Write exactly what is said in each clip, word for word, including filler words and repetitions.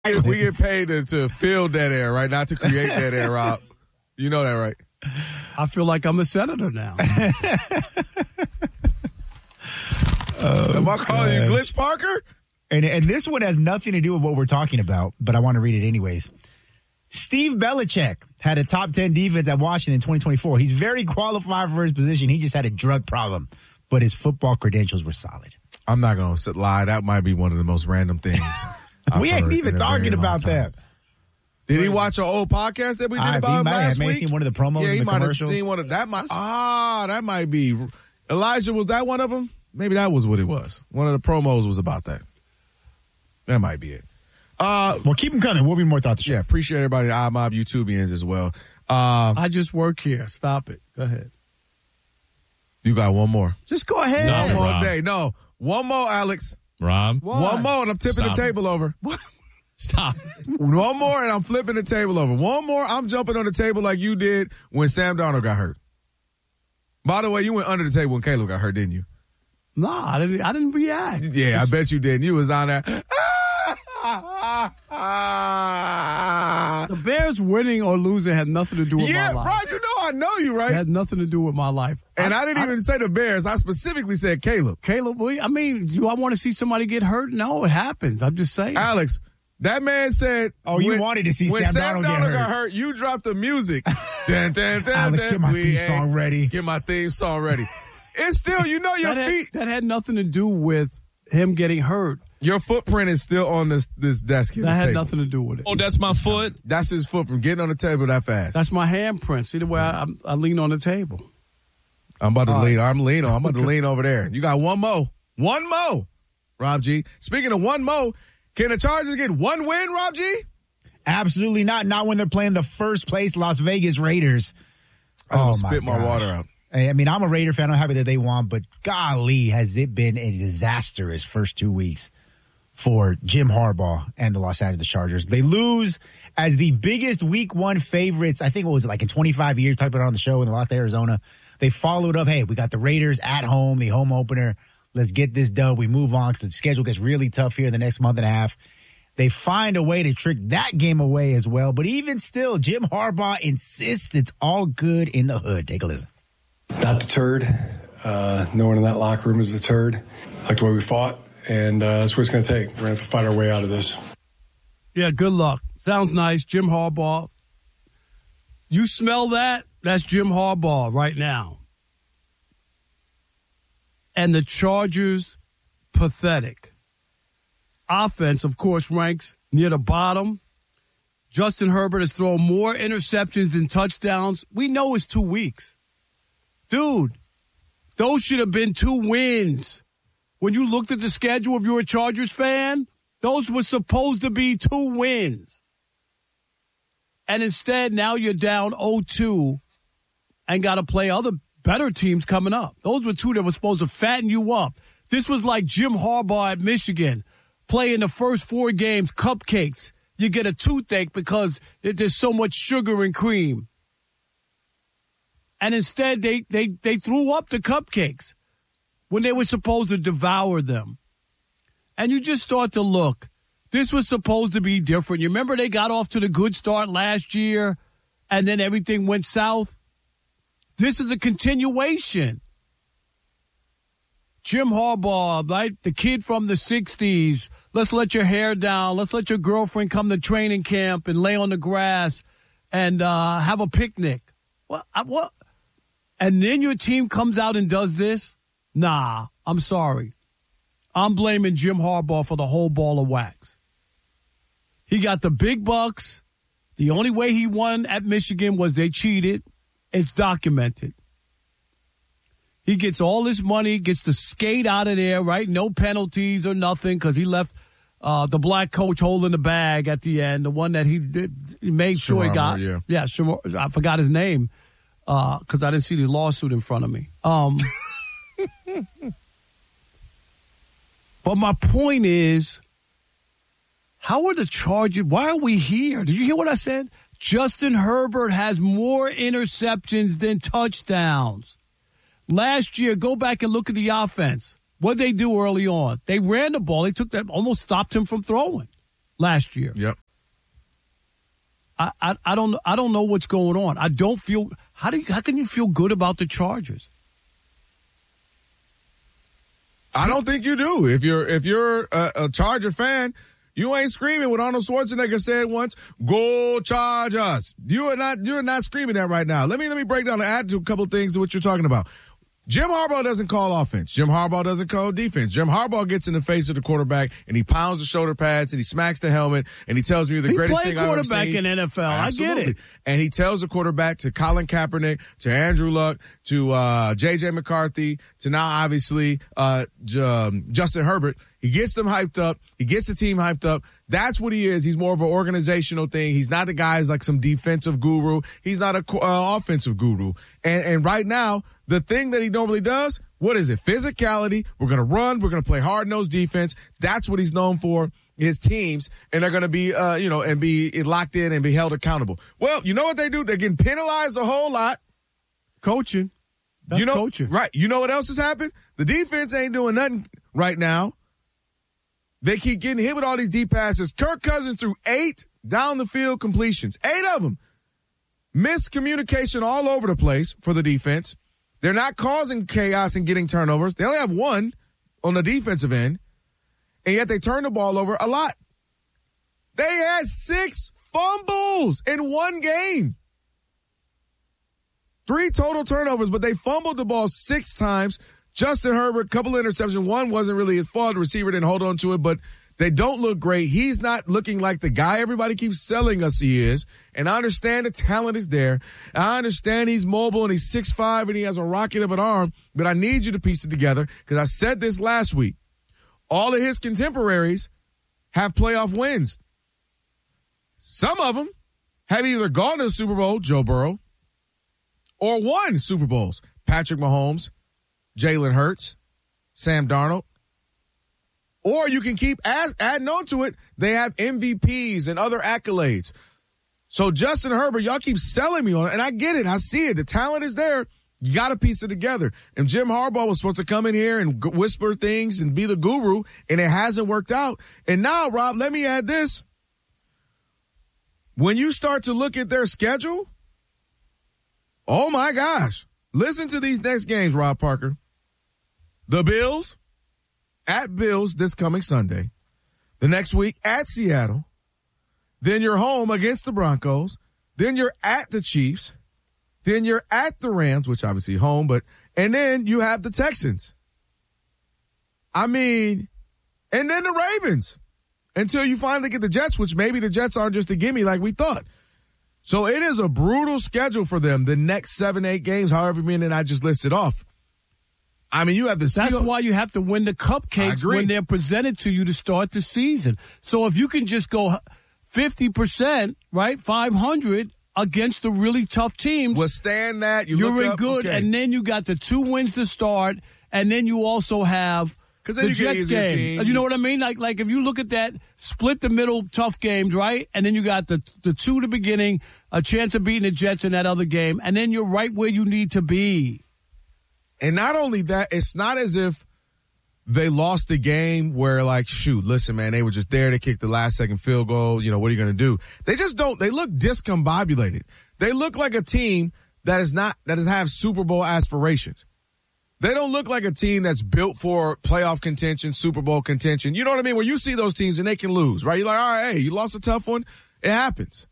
We get paid to, to fill dead air, right? Not to create dead air, Rob. You know that, right? I feel like I'm a senator now. Oh, Am I calling you Glitch Parker? And, and this one has nothing to do with what we're talking about, but I want to read it anyways. Steve Belichick had a top ten defense at Washington in twenty twenty-four. He's very qualified for his position. He just had a drug problem, but his football credentials were solid. I'm not going to lie. That might be one of the most random things. We ain't even talking about that. Did he watch an old podcast that we did I, about him last have week? Seen one of the promos. Yeah, he in the might commercial. have seen one of that. Might ah, that might be Elijah. Was that one of them? Maybe that was what it was. One of the promos was about that. That might be it. Uh, well, keep them coming. We'll be more thoughts. Yeah, appreciate everybody, the iMob YouTubians as well. Uh, I just work here. Stop it. Go ahead. You got one more. Just go ahead. One Stop, more Rob. day. No, one more, Alex. Rob. Why? One more, and I'm tipping Stop. the table over. Stop. One more, and I'm flipping the table over. One more, I'm jumping on the table like you did when Sam Darnold got hurt. By the way, you went under the table when Caleb got hurt, didn't you? No, I didn't. I didn't react. Yeah, I bet you did. You was down there. The Bears winning or losing had nothing to do with yeah, my life. Rob, you know I know you, right? It had nothing to do with my life. And I, I didn't I, even say the Bears. I specifically said Caleb. Caleb, I mean, do I want to see somebody get hurt? No, it happens. I'm just saying. Alex, that man said. Oh, you when, wanted to see when Sam, Sam Darnold, Darnold get hurt. got hurt. You dropped the music. dun, dun, dun, Alex, dun, get my we theme ain't- song ready. Get my theme song ready. It's still, you know, your that feet. Had, that had nothing to do with him getting hurt. Your footprint is still on this this desk here. That this had table. nothing to do with it. Oh, that's my foot. That's his footprint. Getting on the table that fast. That's my handprint. See the way I, I, I lean on the table. I'm about to All lean. right. I'm leaning. I'm about to lean over there. You got one more. One more. Rob G. Speaking of one more, can the Chargers get one win, Rob G? Absolutely not. Not when they're playing the first place Las Vegas Raiders. I'm gonna Oh, spit my gosh. water out. I mean, I'm a Raider fan. I'm happy that they won, but golly, has it been a disastrous first two weeks for Jim Harbaugh and the Los Angeles Chargers. They lose as the biggest week one favorites. I think what was it, like in twenty-five years, type it on the show, and they lost to Arizona. They followed up, hey, we got the Raiders at home, the home opener. Let's get this done. We move on because the schedule gets really tough here in the next month and a half. They find a way to trick that game away as well. But even still, Jim Harbaugh insists it's all good in the hood. Take a listen. Not deterred. Uh, no one in that locker room is deterred. Like the way we fought, and uh, that's what it's going to take. We're going to have to fight our way out of this. Yeah, good luck. Sounds nice. Jim Harbaugh. You smell that? That's Jim Harbaugh right now. And the Chargers, pathetic. Offense, of course, ranks near the bottom. Justin Herbert has thrown more interceptions than touchdowns. We know it's two weeks. Dude, those should have been two wins. When you looked at the schedule, if you're a Chargers fan, those were supposed to be two wins. And instead, now you're down oh two and got to play other better teams coming up. Those were two that were supposed to fatten you up. This was like Jim Harbaugh at Michigan, playing the first four games, cupcakes. You get a toothache because there's so much sugar and cream. And instead, they, they, they threw up the cupcakes when they were supposed to devour them. And you just start to look. This was supposed to be different. You remember they got off to the good start last year, and then everything went south? This is a continuation. Jim Harbaugh, right? The kid from the sixties. Let's let your hair down. Let's let your girlfriend come to training camp and lay on the grass and uh, have a picnic. What? What? And then your team comes out and does this? Nah, I'm sorry. I'm blaming Jim Harbaugh for the whole ball of wax. He got the big bucks. The only way he won at Michigan was they cheated. It's documented. He gets all this money, gets to skate out of there, right? No penalties or nothing because he left uh, the black coach holding the bag at the end, the one that he, did, he made sure he got. Yeah, yeah Shamar, I forgot his name because uh, I didn't see the lawsuit in front of me. Um, but my point is, how are the Chargers? Why are we here? Did you hear what I said? Justin Herbert has more interceptions than touchdowns. Last year, go back and look at the offense. What did they do early on? They ran the ball. They took that, almost stopped him from throwing last year. Yep. I, I I don't I don't know what's going on. I don't feel how do you, how can you feel good about the Chargers? I don't think you do. If you're if you're a, a Charger fan, you ain't screaming what Arnold Schwarzenegger said once. Go Chargers! You are not you are not screaming that right now. Let me let me break down and add to a couple things to what you're talking about. Jim Harbaugh doesn't call offense. Jim Harbaugh doesn't call defense. Jim Harbaugh gets in the face of the quarterback and he pounds the shoulder pads and he smacks the helmet and he tells me you're the he greatest thing I've ever seen. He played quarterback in N F L. Absolutely. I get it. And he tells the quarterback to Colin Kaepernick, to Andrew Luck, to uh J J McCarthy, to now obviously uh J- um, Justin Herbert. He gets them hyped up. He gets the team hyped up. That's what he is. He's more of an organizational thing. He's not the guy who's like some defensive guru. He's not a uh, offensive guru. And and right now, the thing that he normally does, what is it? Physicality. We're going to run. We're going to play hard-nosed defense. That's what he's known for, his teams. And they're going to be, uh, you know, and be locked in and be held accountable. Well, you know what they do? They're getting penalized a whole lot. Coaching. That's you know, coaching. Right. You know what else has happened? The defense ain't doing nothing right now. They keep getting hit with all these deep passes. Kirk Cousins threw eight down the field completions. Eight of them. Miscommunication all over the place for the defense. They're not causing chaos and getting turnovers. They only have one on the defensive end, and yet they turn the ball over a lot. They had six fumbles in one game. Three total turnovers, but they fumbled the ball six times. Justin Herbert, couple of interceptions. One wasn't really his fault. The receiver didn't hold on to it, but they don't look great. He's not looking like the guy everybody keeps selling us he is. And I understand the talent is there. I understand he's mobile and he's six five and he has a rocket of an arm, but I need you to piece it together because I said this last week. All of his contemporaries have playoff wins. Some of them have either gone to the Super Bowl, Joe Burrow, or won Super Bowls, Patrick Mahomes, Jalen Hurts, Sam Darnold. Or you can keep add, adding on to it. They have M V Ps and other accolades. So Justin Herbert, y'all keep selling me on it, and I get it. I see it. The talent is there. You got to piece it together. And Jim Harbaugh was supposed to come in here and g- whisper things and be the guru, and it hasn't worked out. And now, Rob, let me add this. When you start to look at their schedule, oh, my gosh. Listen to these next games, Rob Parker. The Bills. At Bills this coming Sunday. The next week at Seattle. Then you're home against the Broncos. Then you're at the Chiefs. Then you're at the Rams, which obviously home, but and then you have the Texans. I mean, and then the Ravens until you finally get the Jets, which maybe the Jets aren't just a gimme like we thought. So it is a brutal schedule for them the next seven, eight games, however many I just listed off. I mean, you have the Seahawks. That's why you have to win the cupcakes when they're presented to you to start the season. So if you can just go fifty percent, right, five hundred against the really tough teams. Withstand that. You you're look in up, good. okay. And then you got the two wins to start. And then you also have then the you get Jets easier game. team. You know what I mean? Like, like if you look at that, split the middle tough games, right? And then you got the, the two at the beginning, a chance of beating the Jets in that other game. And then you're right where you need to be. And not only that, it's not as if they lost the game where, like, shoot, listen, man, they were just there to kick the last second field goal. You know, what are you going to do? They just don't. They look discombobulated. They look like a team that is not, that is have Super Bowl aspirations. They don't look like a team that's built for playoff contention, Super Bowl contention. You know what I mean? Where you see those teams and they can lose, right? You're like, all right, hey, you lost a tough one. It happens.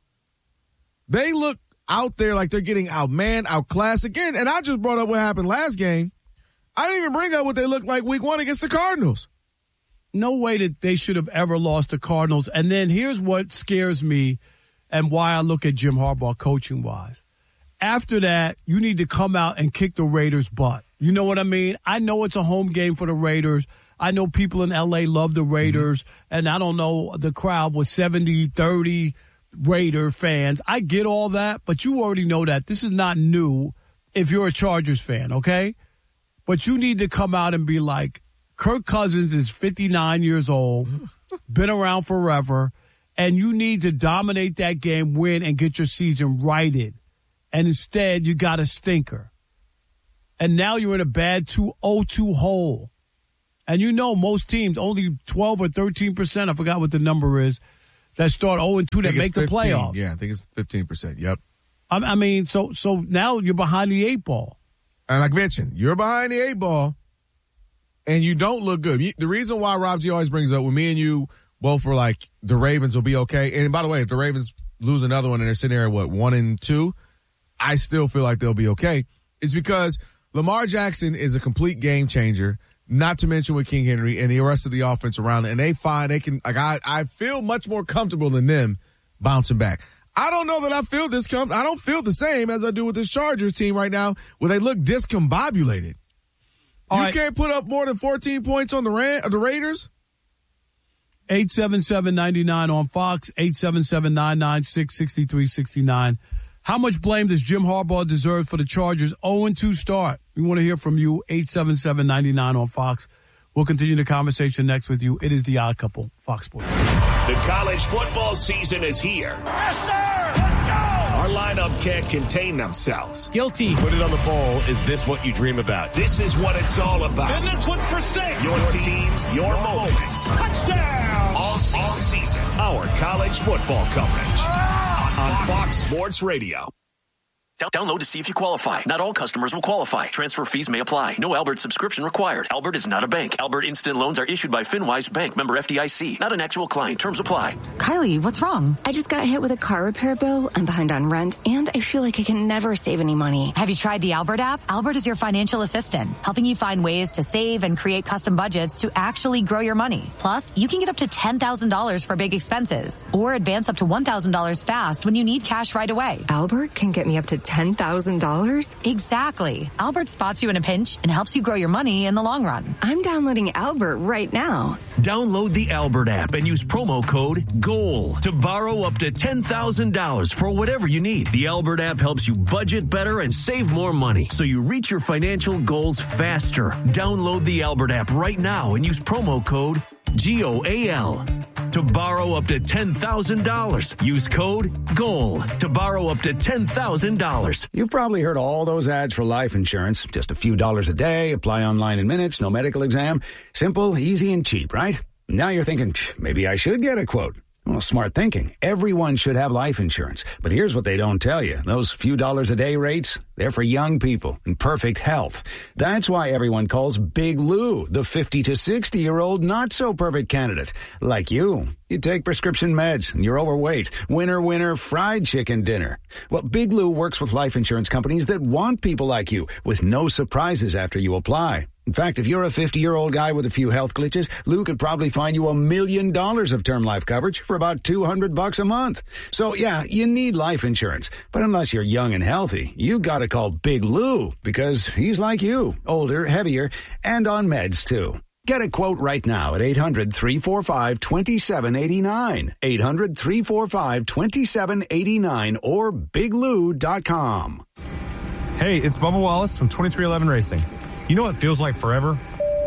They look out there like they're getting outmanned, outclassed again. And I just brought up what happened last game. I didn't even bring up what they looked like week one against the Cardinals. No way that they should have ever lost the Cardinals. And then here's what scares me and why I look at Jim Harbaugh coaching-wise. After that, you need to come out and kick the Raiders' butt. You know what I mean? I know it's a home game for the Raiders. I know people in L A love the Raiders. Mm-hmm. And I don't know, the crowd was seventy thirty Raider fans. I get all that, but you already know that. This is not new if you're a Chargers fan, okay? But you need to come out and be like, Kirk Cousins is fifty-nine years old, been around forever, and you need to dominate that game, win, and get your season righted. And instead, you got a stinker. And now you're in a bad two oh two hole. And you know most teams, only twelve or thirteen percent, I forgot what the number is, that start oh and two that make the playoffs. Yeah, I think it's fifteen percent. Yep. I, I mean, so so now you're behind the eight ball. And like I mentioned, you're behind the eight ball, and you don't look good. The reason why Rob G always brings up, when me and you both were like, the Ravens will be okay. And by the way, if the Ravens lose another one and they're sitting there at, what, one and two, I still feel like they'll be okay. It's because Lamar Jackson is a complete game changer, not to mention with King Henry and the rest of the offense around it. And they find they can, like, I, I feel much more comfortable than them bouncing back. I don't know that I feel this com- I don't feel the same as I do with this Chargers team right now, where they look discombobulated. All you right. Can't put up more than fourteen points on the Ra- the Raiders. eight seven seven, nine nine on Fox, eight seven seven, nine nine six, six three six nine. How much blame does Jim Harbaugh deserve for the Chargers' oh and two start? We want to hear from you, eight seven seven, nine nine on Fox. We'll continue the conversation next with you. It is The Odd Couple, Fox Sports. The college football season is here. Yes, sir! Let's go! Our lineup can't contain themselves. Guilty. Put it on the bowl. Is this what you dream about? This is what it's all about. And this one's for six. Your teams, your moments. Touchdown! All season. All season. Our college football coverage. On Fox Sports Radio. Download to see if you qualify. Not all customers will qualify. Transfer fees may apply. No Albert subscription required. Albert is not a bank. Albert Instant Loans are issued by FinWise Bank, member F D I C. Not an actual client. Terms apply. Kylie, what's wrong? I just got hit with a car repair bill. I'm behind on rent, and I feel like I can never save any money. Have you tried the Albert app? Albert is your financial assistant, helping you find ways to save and create custom budgets to actually grow your money. Plus, you can get up to ten thousand dollars for big expenses, or advance up to one thousand dollars fast when you need cash right away. Albert can get me up to ten thousand dollars? Exactly. Albert spots you in a pinch and helps you grow your money in the long run. I'm downloading Albert right now. Download the Albert app and use promo code GOAL to borrow up to ten thousand dollars for whatever you need. The Albert app helps you budget better and save more money, so you reach your financial goals faster. Download the Albert app right now and use promo code G O A L to borrow up to ten thousand dollars. Use code GOAL to borrow up to ten thousand dollars. You've probably heard all those ads for life insurance. Just a few dollars a day, apply online in minutes, no medical exam. Simple, easy, and cheap, right? Now you're thinking, maybe I should get a quote. Well, smart thinking. Everyone should have life insurance. But here's what they don't tell you. Those few dollars a day rates, they're for young people in perfect health. That's why everyone calls Big Lou the fifty to sixty-year-old not-so-perfect candidate. Like you. You take prescription meds and you're overweight. Winner, winner, fried chicken dinner. Well, Big Lou works with life insurance companies that want people like you with no surprises after you apply. In fact, if you're a fifty-year-old guy with a few health glitches, Lou could probably find you a million dollars of term life coverage for about two hundred bucks a month. So, yeah, you need life insurance. But unless you're young and healthy, you gotta call Big Lou, because he's like you, older, heavier, and on meds, too. Get a quote right now at eight hundred, three four five, two seven eight nine, eight hundred, three four five, two seven eight nine, or big lou dot com. Hey, it's Bubba Wallace from twenty-three eleven Racing. You know what feels like forever?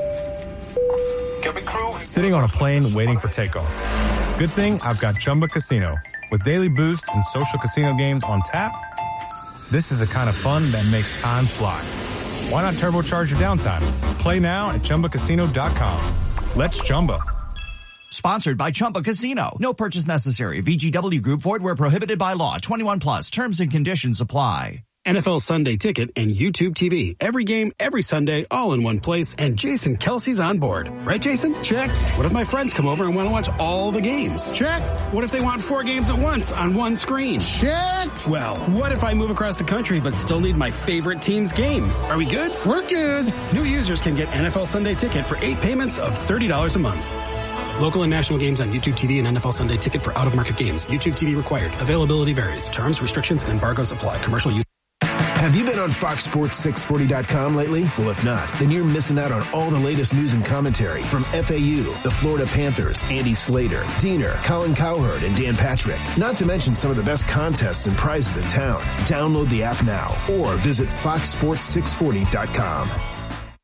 Sitting on a plane waiting for takeoff. Good thing I've got Chumba Casino. With daily boost and social casino games on tap, this is the kind of fun that makes time fly. Why not turbocharge your downtime? Play now at Chumba Casino dot com. Let's Chumba. Sponsored by Chumba Casino. No purchase necessary. V G W Group. Void where prohibited by law. twenty-one plus. Terms and conditions apply. N F L Sunday Ticket and YouTube T V. Every game, every Sunday, all in one place. And Jason Kelsey's on board. Right, Jason? Check. What if my friends come over and want to watch all the games? Check. What if they want four games at once on one screen? Check. Well, what if I move across the country but still need my favorite team's game? Are we good? We're good. New users can get N F L Sunday Ticket for eight payments of thirty dollars a month. Local and national games on YouTube T V and N F L Sunday Ticket for out-of-market games. YouTube T V required. Availability varies. Terms, restrictions, and embargoes apply. Commercial use. Have you been on Fox Sports six forty dot com lately? Well, if not, then you're missing out on all the latest news and commentary from F A U, the Florida Panthers, Andy Slater, Diener, Colin Cowherd, and Dan Patrick. Not to mention some of the best contests and prizes in town. Download the app now or visit fox sports six forty dot com.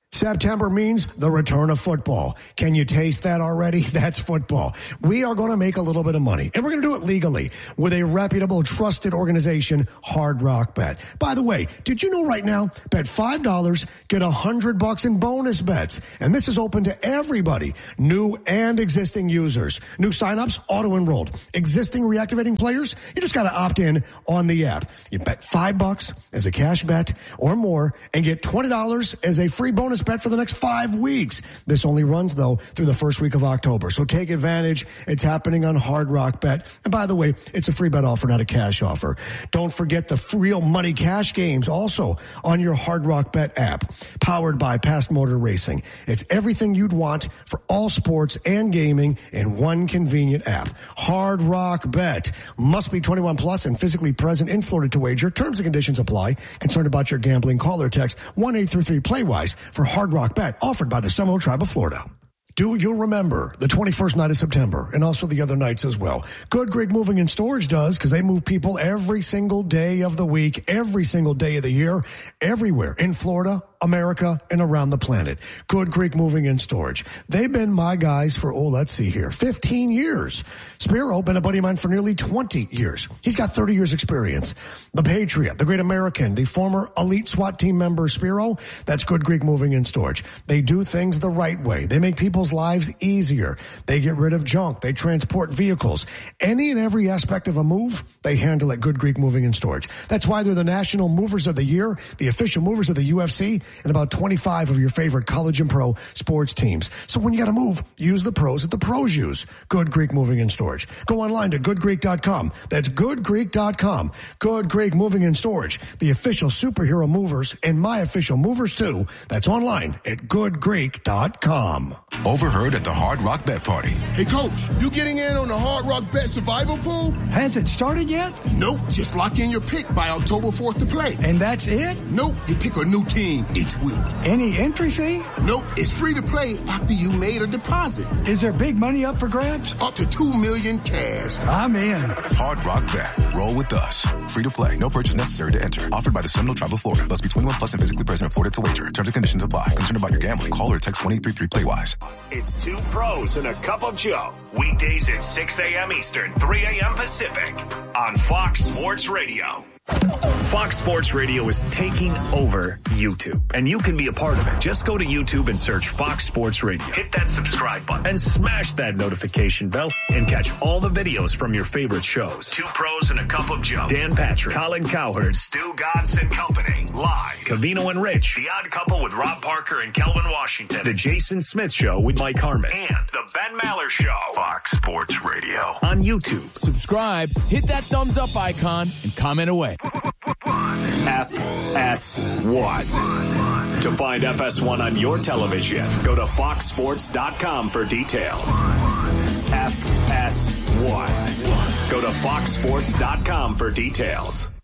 September means the return of football. Can you taste that already? That's football. We are going to make a little bit of money, and we're going to do it legally with a reputable, trusted organization, Hard Rock Bet. By the way, did you know right now, bet five dollars, get one hundred bucks in bonus bets. And this is open to everybody, new and existing users. New signups, auto-enrolled. Existing reactivating players, you just got to opt in on the app. You bet five bucks as a cash bet or more and get twenty dollars as a free bonus bet for the next five weeks. This only runs, though, through the first week of October. So take advantage. It's happening on Hard Rock Bet. And by the way, it's a free bet offer, not a cash offer. Don't forget the real money cash games also on your Hard Rock Bet app, powered by Past Motor Racing. It's everything you'd want for all sports and gaming in one convenient app. Hard Rock Bet. Must be twenty-one plus and physically present in Florida to wager. Terms and conditions apply. Concerned about your gambling? Call or text one eight three three play wise for Hard Rock Bet, offered by the Seminole Tribe of Florida. Do you remember the twenty-first night of September and also the other nights as well? Good Greek Moving and Storage does, because they move people every single day of the week, every single day of the year, everywhere in Florida, America, and around the planet. Good Greek Moving and Storage. They've been my guys for, oh, let's see here, fifteen years. Spiro, been a buddy of mine for nearly twenty years. He's got thirty years experience. The Patriot, the Great American, the former elite SWAT team member Spiro, that's Good Greek Moving and Storage. They do things the right way. They make people's lives easier. They get rid of junk. They transport vehicles. Any and every aspect of a move, they handle at Good Greek Moving and Storage. That's why they're the National Movers of the Year, the official movers of the U F C, and about twenty-five of your favorite college and pro sports teams. So when you got to move, use the pros that the pros use. Good Greek Moving and Storage. Go online to good greek dot com. That's good greek dot com. Good Greek Moving and Storage, the official superhero movers and my official movers too. That's online at good greek dot com. Overheard at the Hard Rock Bet Party. Hey, Coach, you getting in on the Hard Rock Bet Survival Pool? Has it started yet? Nope. Just lock in your pick by October fourth to play. And that's it? Nope. You pick a new team each week. Any entry fee? Nope. It's free to play after you made a deposit. Is there big money up for grabs? Up to two million cash. I'm in. Hard Rock Bet. Roll with us. Free to play. No purchase necessary to enter. Offered by the Seminole Tribe of Florida. Must be twenty-one plus and physically present in Florida to wager. Terms and conditions apply. Concerned about your gambling? Call or text one eight three three play wise. It's Two Pros and a Cup of Joe. Weekdays at six a.m. Eastern, three a.m. Pacific on Fox Sports Radio. Fox Sports Radio is taking over YouTube, and you can be a part of it. Just go to YouTube and search Fox Sports Radio. Hit that subscribe button and smash that notification bell and catch all the videos from your favorite shows. Two Pros and a Cup of Joe. Dan Patrick, Colin Cowherd, Stu Godson Company, live. Covino and Rich, The Odd Couple with Rob Parker and Kelvin Washington. The Jason Smith Show with Mike Harmon. And The Ben Maller Show. Fox Sports Radio on YouTube. Subscribe, hit that thumbs up icon, and comment away. F S one. To find F S one on your television, go to fox sports dot com for details. F S one. Go to fox sports dot com for details.